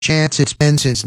chance it's been since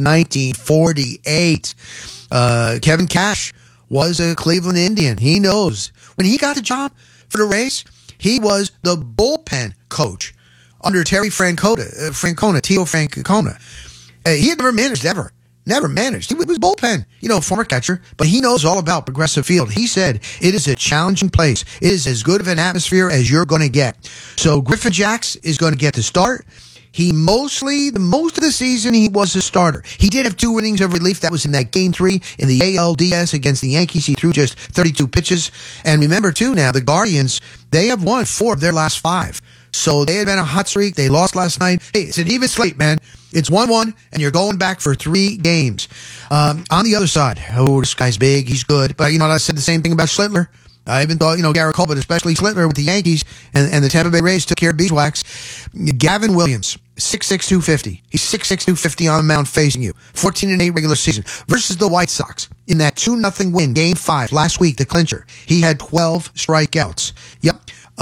1948. Kevin Cash was a Cleveland Indian. He knows. When he got the job for the Rays, he was the bullpen coach under Terry Francona, Tio Francona. He had never managed ever. Never managed. He was bullpen, former catcher, but he knows all about Progressive Field. He said it is a challenging place. It is as good of an atmosphere as you're going to get. So Griffin Jax is going to get the start. He most of the season, he was a starter. He did have 2 innings of relief. That was in that game 3 in the ALDS against the Yankees. He threw just 32 pitches. And remember, too, now, the Guardians, they have won 4 of their last 5. So they had been a hot streak. They lost last night. Hey, it's an even slate, man. It's 1-1, and you're going back for 3 games. On the other side, this guy's big. He's good. But, I said the same thing about Schlittler. I even thought, Garrett Cole, but especially Schlittler with the Yankees and the Tampa Bay Rays took care of beeswax. Gavin Williams, 6'6", 250. He's 6'6", 250 on the mound facing you. 14-8 regular season versus the White Sox in that 2-0 win, Game 5 last week, the clincher. He had 12 strikeouts. Yep.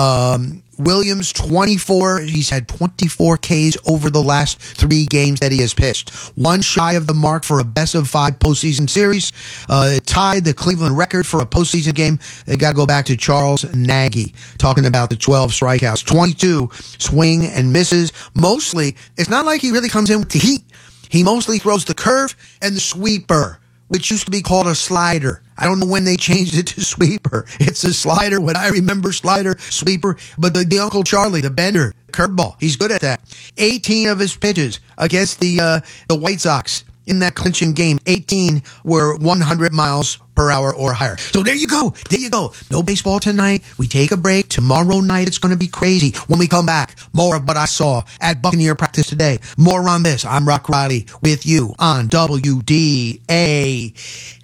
Williams, 24. He's had 24 Ks over the last 3 games that he has pitched. 1 shy of the mark for a best-of-5 postseason series. Tied the Cleveland record for a postseason game. They got to go back to Charles Nagy, talking about the 12 strikeouts. 22 swing and misses. Mostly, it's not like he really comes in with the heat. He mostly throws the curve and the sweeper, which used to be called a slider. I don't know when they changed it to sweeper. It's a slider. When I remember slider, sweeper. But the Uncle Charlie, the bender, curveball, he's good at that. 18 of his pitches against the White Sox in that clinching game, 18 were 100 miles per hour or higher. So there you go. There you go. No baseball tonight. We take a break. Tomorrow night, it's going to be crazy. When we come back, more of what I saw at Buccaneer practice today. More on this. I'm Rock Riley with you on WDAE.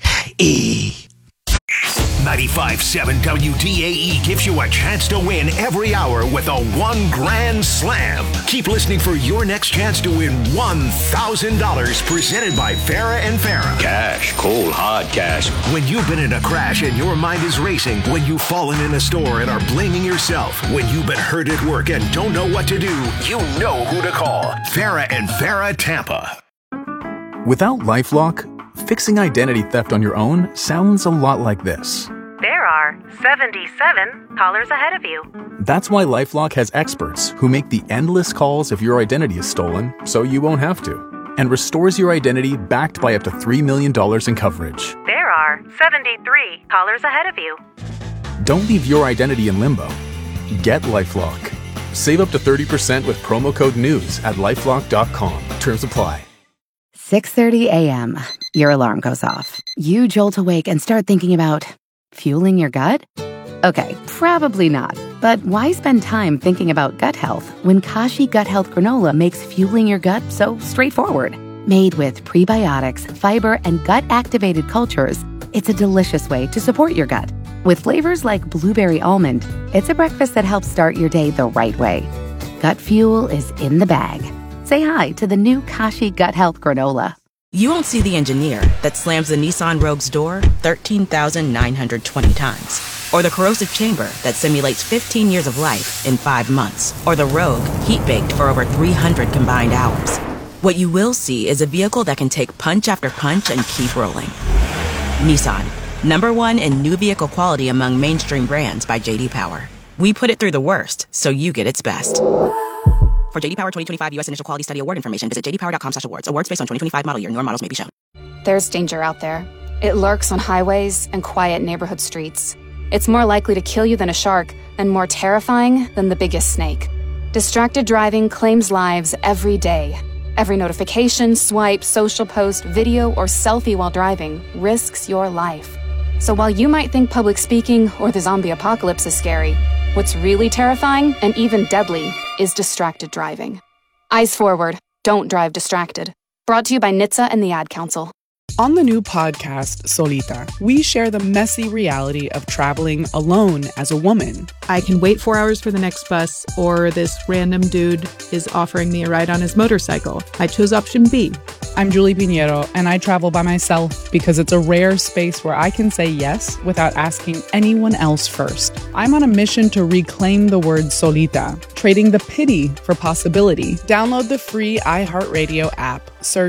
95.7 WDAE gives you a chance to win every hour with a $1 Grand Slam. Keep listening for your next chance to win $1,000 presented by Farah and Farah. Cash, cold, hard cash. When you've been in a crash and your mind is racing, when you've fallen in a store and are blaming yourself, when you've been hurt at work and don't know what to do, you know who to call. Farah and Farah Tampa. Without LifeLock, fixing identity theft on your own sounds a lot like this. There are 77 callers ahead of you. That's why LifeLock has experts who make the endless calls if your identity is stolen, so you won't have to, and restores your identity backed by up to $3 million in coverage. There are 73 callers ahead of you. Don't leave your identity in limbo. Get LifeLock. Save up to 30% with promo code NEWS at LifeLock.com. Terms apply. 6:30 a.m. Your alarm goes off. You jolt awake and start thinking about fueling your gut? Okay, probably not. But why spend time thinking about gut health when Kashi Gut Health Granola makes fueling your gut so straightforward? Made with prebiotics, fiber, and gut-activated cultures, it's a delicious way to support your gut. With flavors like blueberry almond, it's a breakfast that helps start your day the right way. Gut fuel is in the bag. Say hi to the new Kashi Gut Health Granola. You won't see the engineer that slams the Nissan Rogue's door 13,920 times. Or the corrosive chamber that simulates 15 years of life in 5 months. Or the Rogue heat-baked for over 300 combined hours. What you will see is a vehicle that can take punch after punch and keep rolling. Nissan, #1 in new vehicle quality among mainstream brands by J.D. Power. We put it through the worst, so you get its best. For J.D. Power 2025 U.S. Initial Quality Study Award information, visit jdpower.com/awards. Awards based on 2025 model year. Newer models may be shown. There's danger out there. It lurks on highways and quiet neighborhood streets. It's more likely to kill you than a shark, and more terrifying than the biggest snake. Distracted driving claims lives every day. Every notification, swipe, social post, video, or selfie while driving risks your life. So while you might think public speaking or the zombie apocalypse is scary, what's really terrifying and even deadly is distracted driving. Eyes forward. Don't drive distracted. Brought to you by NHTSA and the Ad Council. On the new podcast, Solita, we share the messy reality of traveling alone as a woman. I can wait 4 hours for the next bus, or this random dude is offering me a ride on his motorcycle. I chose option B. I'm Julie Pinheiro, and I travel by myself because it's a rare space where I can say yes without asking anyone else first. I'm on a mission to reclaim the word solita, trading the pity for possibility. Download the free iHeartRadio app. Search